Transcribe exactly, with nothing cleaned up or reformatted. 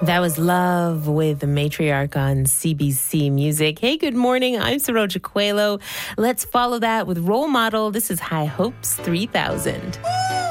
That was Love with the Matriarch on C B C Music. Hey, good morning. I'm Saroja Coelho. Let's follow that with Role Model. This is High Hopes three thousand.